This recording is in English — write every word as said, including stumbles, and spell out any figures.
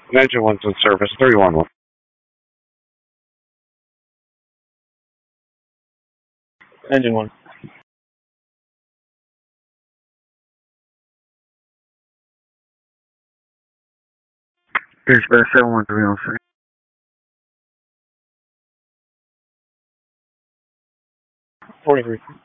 Engine one's in service. Three one one. Engine one. Dispatch seven one three on three. Forty three.